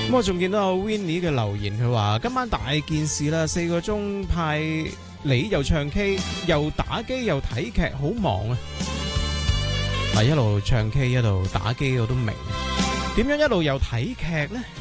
咁我仲見到阿 Winnie 嘅留言，佢話今晚大件事啦，4個鐘派你又唱 K 又打機又睇劇，好忙啊！嗱，一路唱 K 一路打機我都明，點樣一路又睇劇呢？